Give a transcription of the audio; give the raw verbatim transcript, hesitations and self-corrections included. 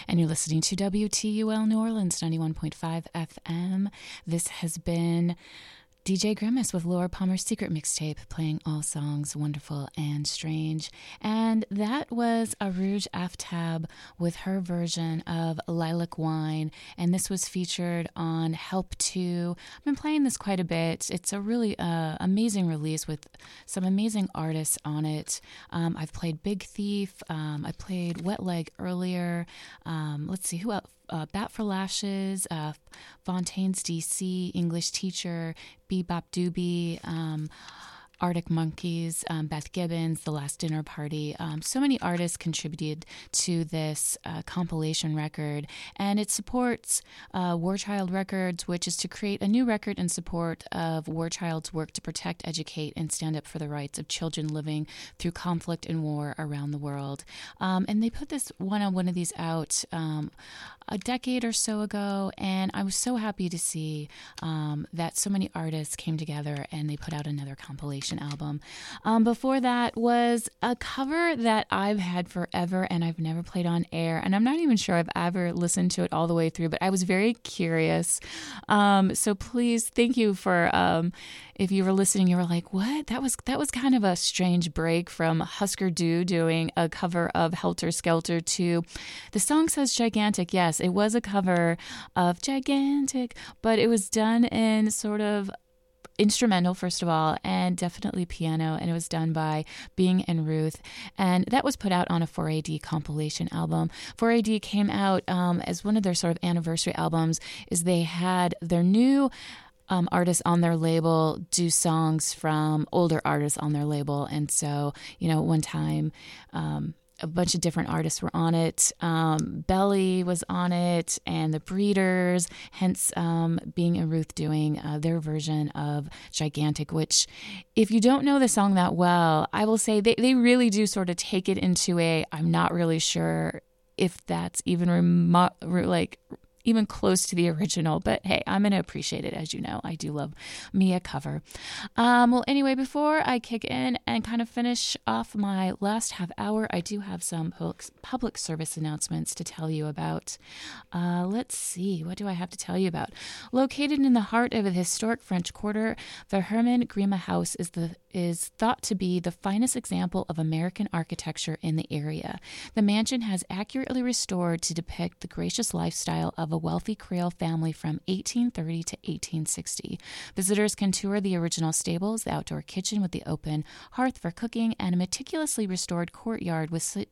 and you're listening to W T U L New Orleans ninety-one point five F M. This has been D J Grimace with Laura Palmer's Secret Mixtape, playing all songs wonderful and strange. And that was Arooj Aftab with her version of Lilac Wine. And this was featured on Help two. I've been playing this quite a bit. It's a really uh, amazing release with some amazing artists on it. Um, I've played Big Thief. Um, I played Wet Leg earlier. Um, let's see, who else? Uh, Bat for Lashes, uh, Fontaine's D C, English Teacher, Bebop Doobie, um, Arctic Monkeys, um, Beth Gibbons, The Last Dinner Party. Um, so many artists contributed to this uh, compilation record, and it supports uh, War Child Records, which is to create a new record in support of War Child's work to protect, educate, and stand up for the rights of children living through conflict and war around the world. Um, and they put this one on one of these out um, a decade or so ago, and I was so happy to see um, that so many artists came together and they put out another compilation album. Um, before that was a cover that I've had forever and I've never played on air, and I'm not even sure I've ever listened to it all the way through, but I was very curious. Um, so please, thank you for, um, if you were listening, you were like, what? That was that was kind of a strange break from Husker Du doing a cover of Helter Skelter two. The song says Gigantic. Yes, it was a cover of Gigantic, but it was done in sort of instrumental, first of all, and definitely piano, and it was done by Bing and Ruth, and that was put out on a four A D compilation album. four A D came out um, as one of their sort of anniversary albums, is they had their new Um, artists on their label do songs from older artists on their label. And so, you know, one time um, a bunch of different artists were on it. Um, Belly was on it, and the Breeders, hence um, Bing and Ruth doing uh, their version of Gigantic, which, if you don't know the song that well, I will say they, they really do sort of take it into a, I'm not really sure if that's even remote, like, even close to the original, but hey, I'm going to appreciate it. As you know, I do love me a cover. Um, well, anyway, before I kick in and kind of finish off my last half hour, I do have some public service announcements to tell you about. Uh, let's see, what do I have to tell you about? Located in the heart of the historic French Quarter, the Herman Grima House is the is thought to be the finest example of American architecture in the area. The mansion has accurately restored to depict the gracious lifestyle of a wealthy Creole family from eighteen thirty to eighteen sixty. Visitors can tour the original stables, the outdoor kitchen with the open hearth for cooking, and a meticulously restored courtyard with